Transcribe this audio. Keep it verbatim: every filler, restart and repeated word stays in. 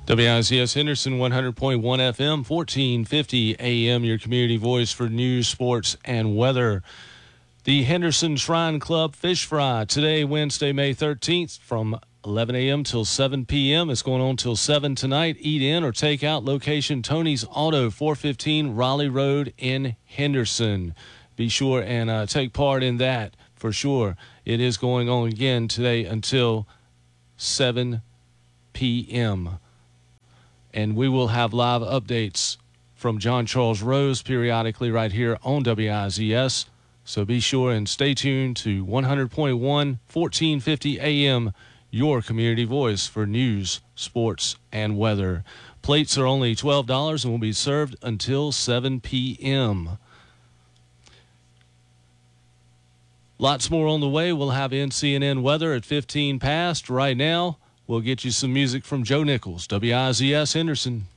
W I Z S Henderson, one hundred point one F M, fourteen fifty A M, your community voice for news, sports, and weather. The Henderson Shrine Club Fish Fry today, Wednesday, May thirteenth, from eleven A M till seven P M It's going on till seven tonight. Eat in or take out. Location Tony's Auto, four fifteen Raleigh Road in Henderson. Be sure and uh, take part in that for sure. It is going on again today until seven P M And we will have live updates from John Charles Rose periodically right here on W I Z S. So be sure and stay tuned to one hundred point one, fourteen fifty A M, your community voice for news, sports, and weather. Plates are only twelve dollars and will be served until seven P M Lots more on the way. We'll have N C N N weather at fifteen past. Right now, we'll get you some music from Joe Nichols, W I Z S Henderson.